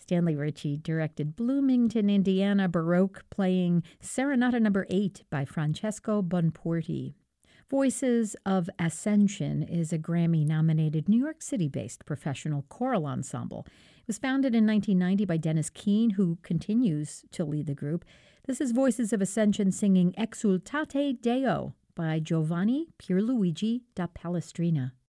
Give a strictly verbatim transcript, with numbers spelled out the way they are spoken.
Stanley Ritchie directed Bloomington, Indiana Baroque, playing Serenata Number eight by Francesco Bonporti. Voices of Ascension is a Grammy-nominated New York City-based professional choral ensemble. It was founded in nineteen ninety by Dennis Keene, who continues to lead the group. This is Voices of Ascension singing Exultate Deo by Giovanni Pierluigi da Palestrina.